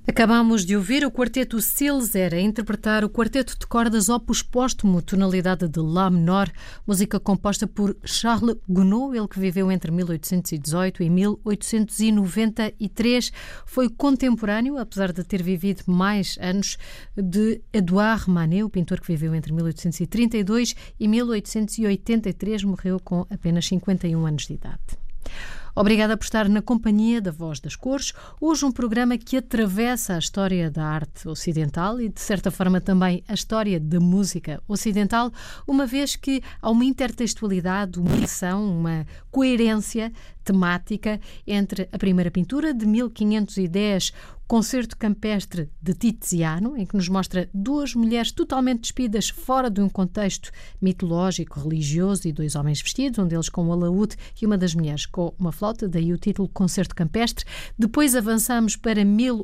Acabamos de ouvir o quarteto Silzer a interpretar o quarteto de cordas Opus Póstumo, tonalidade de Lá menor, música composta por Charles Gounod, ele que viveu entre 1818 e 1893. Foi contemporâneo, apesar de ter vivido mais anos, de Édouard Manet, o pintor que viveu entre 1832 e 1883, morreu com apenas 51 anos de idade. Obrigada por estar na companhia da Voz das Cores. Hoje um programa que atravessa a história da arte ocidental e, de certa forma, também a história da música ocidental, uma vez que há uma intertextualidade, uma lição, uma coerência temática entre a primeira pintura de 1510, Concerto Campestre de Tiziano, em que nos mostra duas mulheres totalmente despidas fora de um contexto mitológico, religioso, e dois homens vestidos, um deles com um alaúde e uma das mulheres com uma flauta, daí o título Concerto Campestre. Depois avançamos para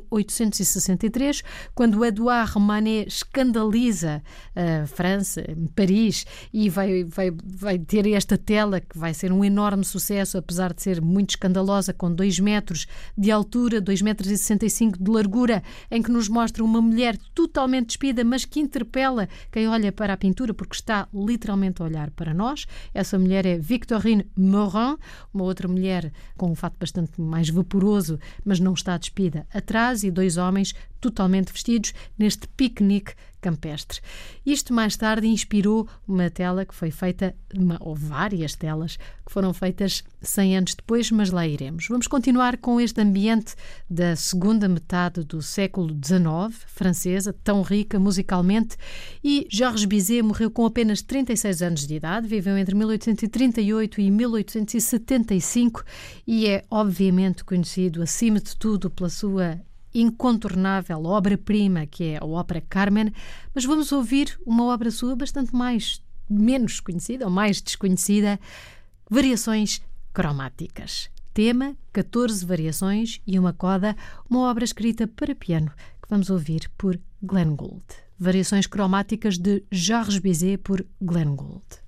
1863, quando Édouard Manet escandaliza a França, Paris, e vai ter esta tela que vai ser um enorme sucesso, apesar de ser muito escandalosa, com 2 metros de altura, 2,65 metros de largura, em que nos mostra uma mulher totalmente despida, mas que interpela quem olha para a pintura, porque está literalmente a olhar para nós. Essa mulher é Victorine Morin, uma outra mulher com um fato bastante mais vaporoso, mas não está despida atrás, e dois homens totalmente vestidos neste piquenique campestre. Isto mais tarde inspirou uma tela que foi feita, ou várias telas que foram feitas 100 anos depois, mas lá iremos. Vamos continuar com este ambiente da segunda metade do século XIX, francesa, tão rica musicalmente, e Georges Bizet morreu com apenas 36 anos de idade, viveu entre 1838 e 1875 e é obviamente conhecido, acima de tudo, pela sua incontornável obra-prima, que é a ópera Carmen, mas vamos ouvir uma obra sua bastante menos conhecida, ou mais desconhecida, Variações Cromáticas. Tema, 14 variações e uma coda, uma obra escrita para piano, que vamos ouvir por Glenn Gould. Variações Cromáticas de Georges Bizet por Glenn Gould.